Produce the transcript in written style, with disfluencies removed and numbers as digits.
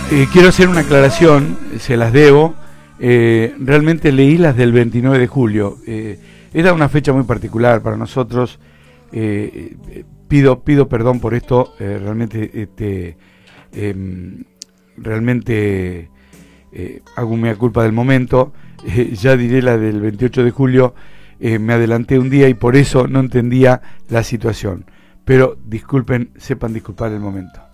Quiero hacer una aclaración, se las debo. Realmente leí las del 29 de julio. Era una fecha muy particular para nosotros. Pido perdón por esto. Realmente hago mea culpa del momento. Ya diré la del 28 de julio. Me adelanté un día y por eso no entendía la situación. Pero disculpen, sepan disculpar el momento.